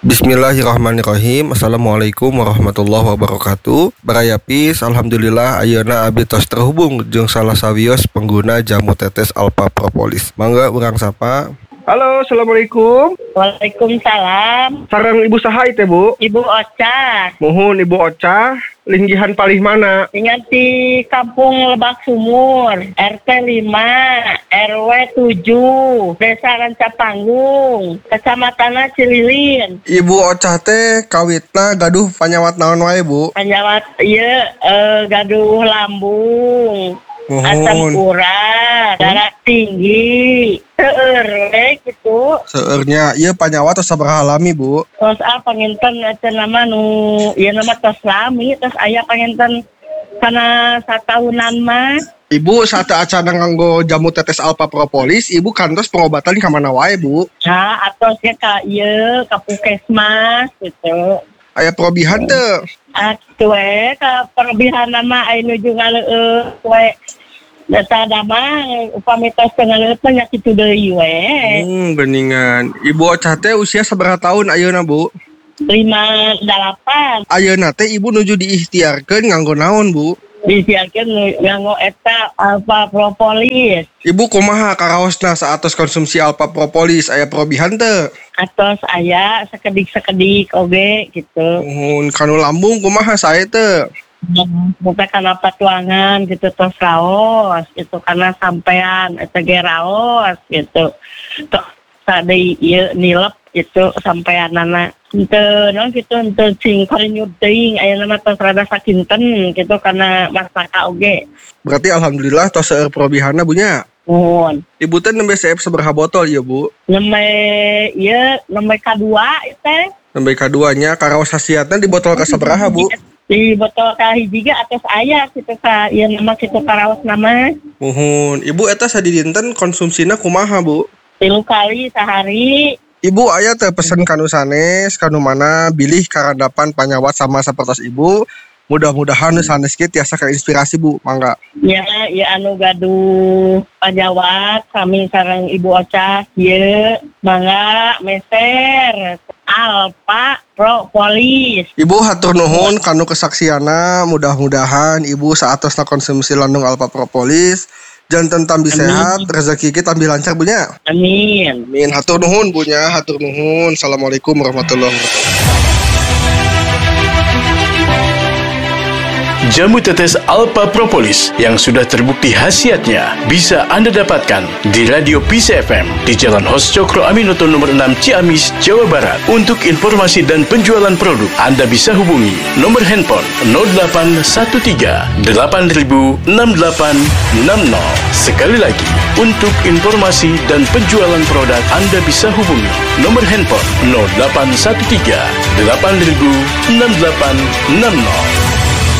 Bismillahirrahmanirrahim. Assalamualaikum warahmatullahi wabarakatuh. Barayapis, alhamdulillah ayeuna abdi tos terhubung jeung salah sawios pengguna jamu tetes Alpha Propolis. Mangga urang sapa. Halo, assalamualaikum. Waalaikumsalam. Sareng Ibu saha teh, Bu? Ibu Oca. Muhun Ibu Oca, linggihan palih mana? Ingat di Kampung Lebak Sumur, RT 5, RW 7, Desa Rancapanggung, Kecamatan Cililin. Ibu Oca teh kawitna gaduh panyawat naon wae, Bu? Panyawat ieu gaduh lambung. Asam urat, darah tinggi, seueur gitu. Seueurnya ieu panyawat tos sabaraha lami, Bu? Tos panginten nama nu ieu nama tos lami, tos aya panginten kana satahunan mah. Ibu saat acara nganggo jamu tetes Alpha Propolis, Ibu kantos pengobatan ka mana wae, Bu? Nah, atosnya ka ieu ka Puskesmas gitu. Aya probihan teu? Atuh we ka perobihan mah aya nuju ngaleueut we. Data dama upami tos ngaleueut nya kitu deui we. Beningan. Ibu Oca teh usia sabaraha tahun ayeuna, Bu? 58. Ayeuna teh Ibu nuju diikhtiarkeun nganggo naon, Bu? Disiarkeun nganggo eta Alpha Propolis. Ibu kumaha karaosna saatos konsumsi Alpha Propolis aya probihan teu? Atos aya sakedik-sakedik oge gitu. Kanu lambung kumaha sae teu? Bukan karena patuangan gitu tos raos gitu karena sampean eta ge raos gitu. Tos tadi ieu nilep gitu sampeanana. Henteu non gitu henteu cing karinyut teuing aya nama tos rada sakinten gitu karena masaka oge. Berarti alhamdulillah tos seueur probihanna Bu nya. Nuhun. Ibu teh nembe seep sabaraha botol ieu Bu? Nembe kadua teh. Nembe kaduanya karaos hasiatna di botol ka sabaraha Bu? Di botol kahiji ge atas aya kitu ka ieu nama kitu karaos nama. Muhun. Ibu eta sadidinten konsumsina kumaha Bu? 3 kali sehari. Ibu aya teh pesen kanu sanes, kanu mana bilih karandapan panyawat sama sapertos Ibu. Mudah-mudahan sanes kieu tiasa inspirasi Bu, mangga. Ya anu gaduh panyawat kami sareng Ibu Oca ieu mangga meser Alpha Propolis. Ibu hatur nuhun kanu kesaksiana, mudah-mudahan Ibu saatosna konsumsi landung Alpha Propolis janten tambi sehat, rezeki kita tambi lancar Bu nya. Amin. Amin. Hatur nuhun Bu nya, hatur nuhun. Assalamualaikum warahmatullahi wabarakatuh. Jamu tetes Alpha Propolis yang sudah terbukti khasiatnya bisa Anda dapatkan di Radio Peace FM di Jalan Hos Cokro Aminoto nomor 6 Ciamis, Jawa Barat. Untuk informasi dan penjualan produk, Anda bisa hubungi nomor handphone 0813 8000 6860. Sekali lagi, untuk informasi dan penjualan produk, Anda bisa hubungi nomor handphone 0813 8000 6860.